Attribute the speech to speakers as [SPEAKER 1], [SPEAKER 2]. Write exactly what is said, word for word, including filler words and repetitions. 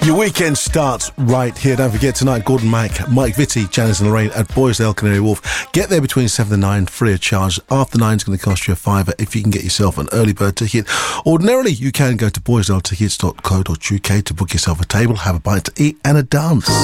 [SPEAKER 1] Your weekend starts right here. Don't forget tonight, Gordon Mack, Mike Vitti, Janice and Lorraine at Boysdale Canary Wharf. Get there between seven and nine, free of charge. After nine is going to cost you a fiver if you can get yourself an early bird ticket. Ordinarily, you can go to boysdale tickets dot co dot uk to book yourself a table, have a bite to eat and a dance.